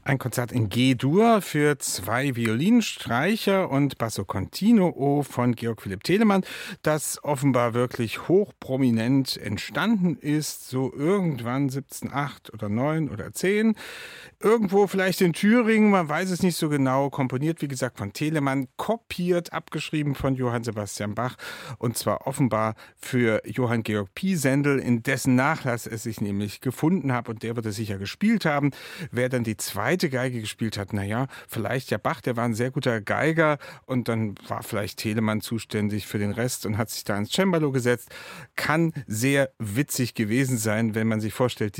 Ein Konzert in G-Dur für 2 Violinstreicher und Basso Continuo von Georg Philipp Telemann, das offenbar wirklich hochprominent entstanden ist, so irgendwann 1708 oder 9 oder 10. Irgendwo vielleicht in Thüringen, man weiß es nicht so genau, komponiert wie gesagt von Telemann, kopiert, abgeschrieben von Johann Sebastian Bach und zwar offenbar für Johann Georg Pisendel, in dessen Nachlass es sich nämlich gefunden hat und der wird es sicher gespielt haben. Wer dann die zweite Geige gespielt hat, naja, vielleicht ja Bach, der war ein sehr guter Geiger und dann war vielleicht Telemann zuständig für den Rest und hat sich da ins Cembalo gesetzt. Kann sehr witzig gewesen sein, wenn man sich vorstellt,